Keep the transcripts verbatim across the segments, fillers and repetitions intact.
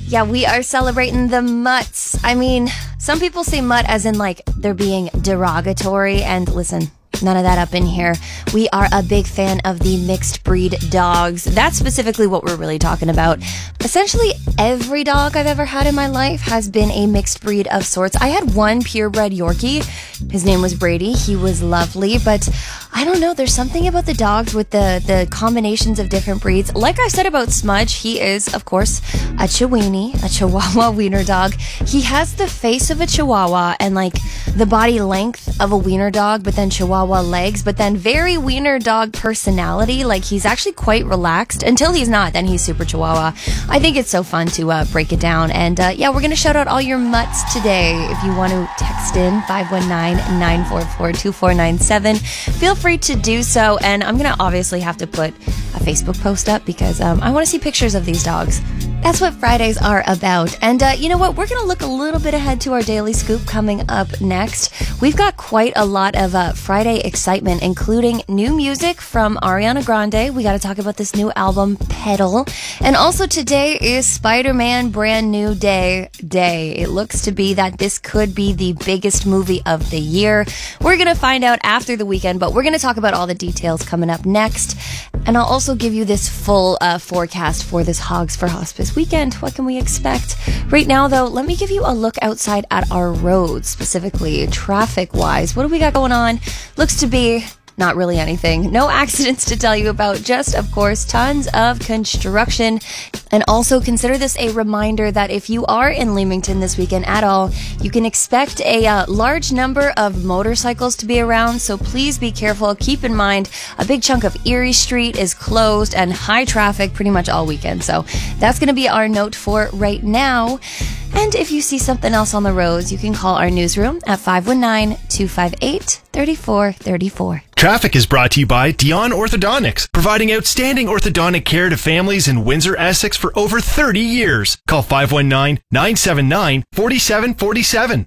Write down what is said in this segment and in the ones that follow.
Yeah, we are celebrating the mutts. I mean, some people say mutt as in like they're being derogatory, and listen, none of that up in here. We are a big fan of the mixed breed dogs. That's specifically what we're really talking about. Essentially, every dog I've ever had in my life has been a mixed breed of sorts. I had one purebred Yorkie. His name was Brady. He was lovely, but I don't know. There's something about the dogs with the, the combinations of different breeds. Like I said about Smudge, he is, of course, a Chiweenie, a Chihuahua wiener dog. He has the face of a Chihuahua and like the body length of a wiener dog, but then Chihuahua legs, but then very wiener dog personality. Like he's actually quite relaxed until he's not. Then he's super Chihuahua. I think it's so fun to uh, break it down. And uh, yeah, we're going to shout out all your mutts today. If you want to text in five one nine, nine four four, two four nine seven, feel free to do so. And I'm going to obviously have to put a Facebook post up because um, I want to see pictures of these dogs. That's what Fridays are about. And uh, you know what? We're going to look a little bit ahead to our Daily Scoop coming up next. We've got quite a lot of uh, Friday excitement, including new music from Ariana Grande. We got to talk about this new album, Pedal. And also today is Spider-Man Brand New Day Day. It looks to be that this could be the biggest movie of the year. We're going to find out after the weekend, but we're going to talk about all the details coming up next. And I'll also give you this full uh, forecast for this Hogs for Hospice weekend. What can we expect? Right now, though, let me give you a look outside at our roads, specifically traffic-wise. What do we got going on? Looks to be not really anything. No accidents to tell you about. Just, of course, tons of construction. And also consider this a reminder that if you are in Leamington this weekend at all, you can expect a uh, large number of motorcycles to be around. So please be careful. Keep in mind, a big chunk of Erie Street is closed and high traffic pretty much all weekend. So that's going to be our note for right now. And if you see something else on the roads, you can call our newsroom at five one nine, two five eight, three four three four. Traffic is brought to you by Dion Orthodontics, providing outstanding orthodontic care to families in Windsor, Essex for over thirty years. Call five one nine, nine seven nine, four seven four seven.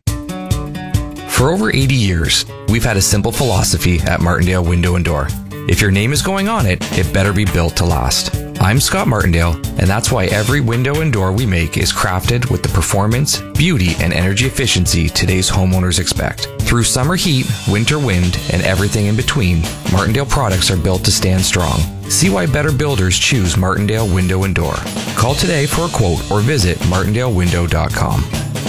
For over eighty years, we've had a simple philosophy at Martindale Window and Door. If your name is going on it, it better be built to last. I'm Scott Martindale, and that's why every window and door we make is crafted with the performance, beauty, and energy efficiency today's homeowners expect. Through summer heat, winter wind, and everything in between, Martindale products are built to stand strong. See why better builders choose Martindale Window and Door. Call today for a quote or visit martindale window dot com.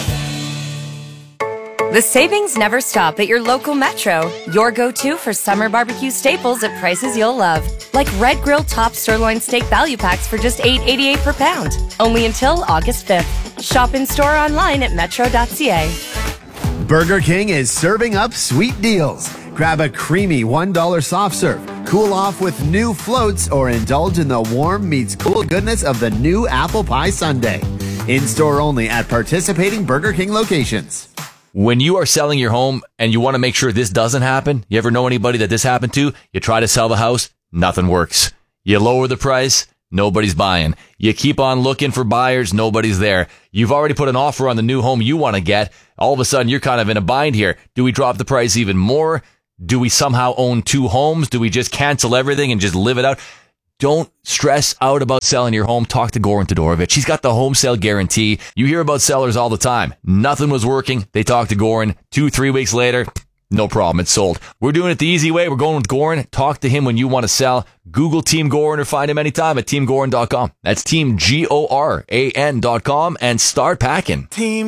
The savings never stop at your local Metro. Your go-to for summer barbecue staples at prices you'll love. Like Red Grill Top Sirloin Steak Value Packs for just eight eighty-eight per pound. Only until August fifth. Shop in-store online at metro dot c a. Burger King is serving up sweet deals. Grab a creamy one dollar soft serve, cool off with new floats, or indulge in the warm meets cool goodness of the new apple pie sundae. In-store only at participating Burger King locations. When you are selling your home and you want to make sure this doesn't happen, you ever know anybody that this happened to? You try to sell the house, nothing works. You lower the price, nobody's buying. You keep on looking for buyers, nobody's there. You've already put an offer on the new home you want to get. All of a sudden, you're kind of in a bind here. Do we drop the price even more? Do we somehow own two homes? Do we just cancel everything and just live it out? Don't stress out about selling your home. Talk to Goran Todorovic. He's got the home sale guarantee. You hear about sellers all the time. Nothing was working. They talked to Goran. Two, three weeks later, no problem. It's sold. We're doing it the easy way. We're going with Goran. Talk to him when you want to sell. Google Team Goran or find him anytime at team goran dot com. That's team G O R A N dot com and start packing. Team